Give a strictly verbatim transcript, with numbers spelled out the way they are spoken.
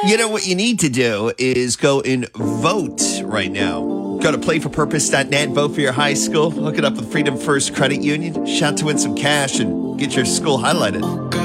You know what you need to do is go and vote right now. Go to play for purpose dot net, vote for your high school, hook it up with Freedom First Credit Union, shout to win some cash, and get your school highlighted.